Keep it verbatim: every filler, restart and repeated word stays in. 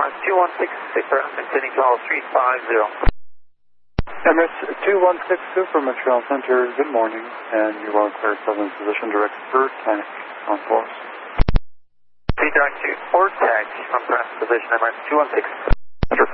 M S two one six two for maintaining call three five zero. M S two one six two for Montreal Center, good morning, and you are clear southern position direct for Tannic on course. Direct to Fort Taxi from press position M S two one six